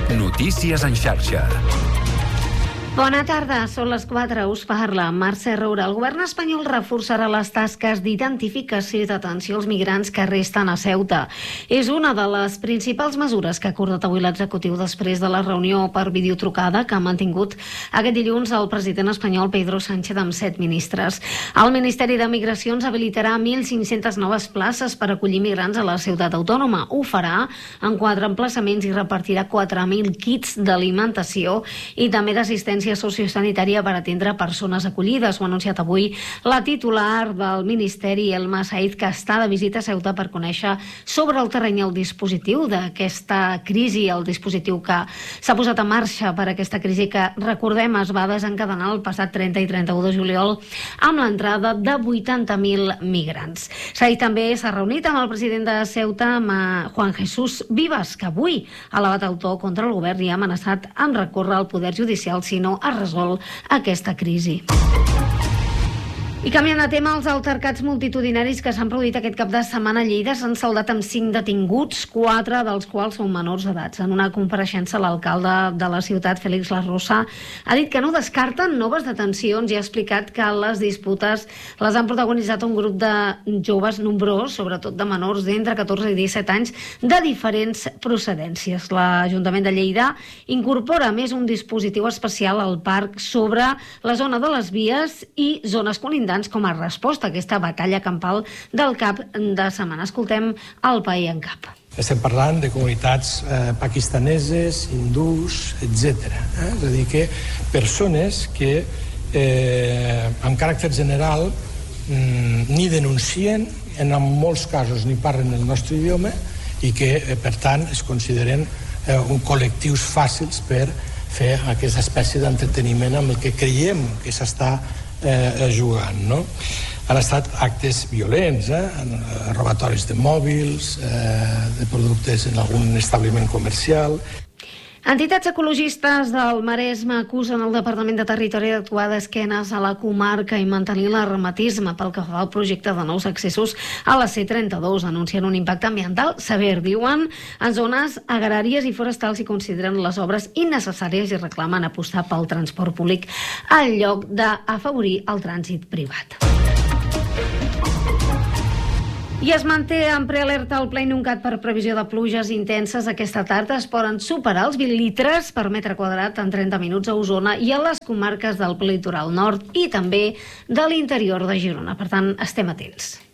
Notícies en xarxa. Bona tarda, són les 4, us parla Mercè Roura. El govern espanyol reforçarà les tasques d'identificació i d'atenció als migrants que resten a Ceuta. És una de les principals mesures que ha acordat avui l'executiu després de la reunió per videotrucada que ha mantingut aquest dilluns el president espanyol Pedro Sánchez amb 7 ministres. El Ministeri de Migracions habilitarà 1.500 noves places per acollir migrants a la ciutat autònoma. Ho farà en 4 emplaçaments i repartirà 4.000 kits d'alimentació i també d'assistència sociosanitària per atendre persones acollides. Ho ha anunciat avui la titular del Ministeri, Elma Said, que està de visita a Ceuta per conèixer sobre el terreny el dispositiu d'aquesta crisi, el dispositiu que s'ha posat en marxa per aquesta crisi que, recordem, es va desencadenar el passat 30 i 31 de juliol amb l'entrada de 80.000 migrants. Said també s'ha reunit amb el president de Ceuta, amb Juan Jesús Vivas, que avui ha elevat el to contra el govern i ha amenaçat amb recórrer al Poder Judicial si no es resol aquesta crisi. I canviant de tema, els altercats multitudinaris que s'han produït aquest cap de setmana a Lleida s'han saldat amb 5 detinguts, 4 dels quals són menors d'edats. En una compareixença, l'alcalde de la ciutat, Félix Larrosa, ha dit que no descarten noves detencions i ha explicat que les disputes les han protagonitzat un grup de joves nombrós, sobretot de menors d'entre 14 i 17 anys, de diferents procedències. L'Ajuntament de Lleida incorpora més un dispositiu especial al parc sobre la zona de les vies i zones colindants com a resposta a aquesta batalla campal del cap de setmana. Escoltem el País en Cap. Estem parlant de comunitats pakistaneses, hindús, etc. És a dir, que persones que amb caràcter general ni denuncien, en molts casos ni parlen el nostre idioma i que, per tant, es consideren col·lectius fàcils per fer aquesta espècie d'entreteniment amb el que creiem que s'està jugant, no? Han estat actes violents, robatoris de mòbils, de productes en algun establiment comercial. Entitats ecologistes del Maresme acusen el Departament de Territori d'actuar d'esquenes a la comarca i mantenir l'hermetisme pel que fa al projecte de nous accessos a la C32. Anuncien un impacte ambiental sever, diuen, en zones agràries i forestals i consideren les obres innecessàries i reclamen apostar pel transport públic en lloc d'afavorir el trànsit privat. I es manté en prealerta el Pla Inuncat per previsió de pluges intenses. Aquesta tarda es poden superar els 20 litres per metre quadrat en 30 minuts a Osona i a les comarques del litoral nord i també de l'interior de Girona. Per tant, estem atents.